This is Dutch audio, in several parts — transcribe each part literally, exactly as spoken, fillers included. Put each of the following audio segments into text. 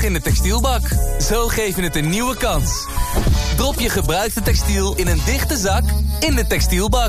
in de textielbak. Zo geef je het een nieuwe kans. Drop je gebruikte textiel in een dichte zak in de textielbak.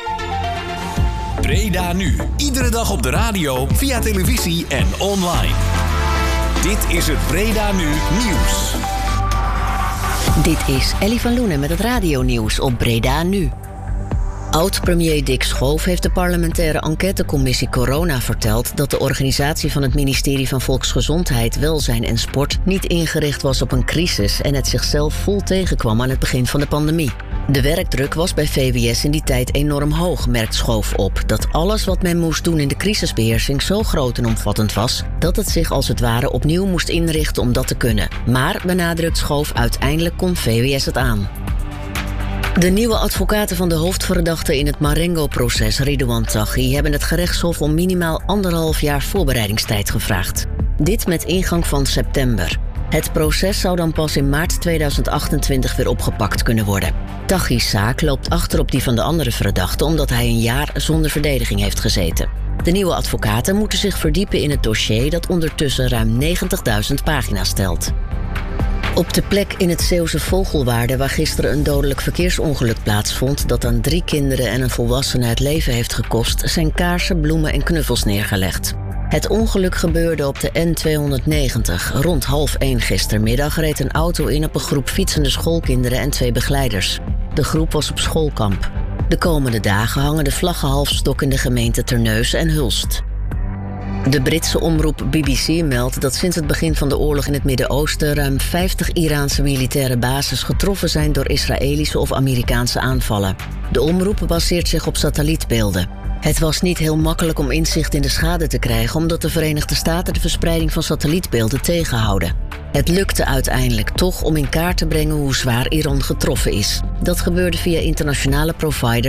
Breda Nu. Iedere dag op de radio, via televisie en online. Dit is het Breda Nu Nieuws. Dit is Ellie van Loenen met het radionieuws op Breda Nu. Oud-premier Dick Schoof heeft de parlementaire enquêtecommissie Corona verteld dat de organisatie van het ministerie van Volksgezondheid, Welzijn en Sport niet ingericht was op een crisis en het zichzelf vol tegenkwam aan het begin van de pandemie. De werkdruk was bij V W S in die tijd enorm hoog, merkt Schoof op, dat alles wat men moest doen in de crisisbeheersing zo groot en omvattend was, dat het zich als het ware opnieuw moest inrichten om dat te kunnen. Maar, benadrukt Schoof, uiteindelijk kon V W S het aan. De nieuwe advocaten van de hoofdverdachte in het Marengo-proces, Ridouan Taghi, hebben het gerechtshof om minimaal anderhalf jaar voorbereidingstijd gevraagd. Dit met ingang van september. Het proces zou dan pas in maart tweeduizend achtentwintig weer opgepakt kunnen worden. Taghi's zaak loopt achter op die van de andere verdachten omdat hij een jaar zonder verdediging heeft gezeten. De nieuwe advocaten moeten zich verdiepen in het dossier dat ondertussen ruim negentigduizend pagina's telt. Op de plek in het Zeeuwse Vogelwaarde waar gisteren een dodelijk verkeersongeluk plaatsvond dat aan drie kinderen en een volwassene het leven heeft gekost, zijn kaarsen, bloemen en knuffels neergelegd. Het ongeluk gebeurde op de N tweehonderdnegentig. Rond half één gistermiddag reed een auto in op een groep fietsende schoolkinderen en twee begeleiders. De groep was op schoolkamp. De komende dagen hangen de vlaggen halfstok in de gemeente Terneuzen en Hulst. De Britse omroep B B C meldt dat sinds het begin van de oorlog in het Midden-Oosten ruim vijftig Iraanse militaire bases getroffen zijn door Israëlische of Amerikaanse aanvallen. De omroep baseert zich op satellietbeelden. Het was niet heel makkelijk om inzicht in de schade te krijgen, omdat de Verenigde Staten de verspreiding van satellietbeelden tegenhouden. Het lukte uiteindelijk toch om in kaart te brengen hoe zwaar Iran getroffen is. Dat gebeurde via internationale providers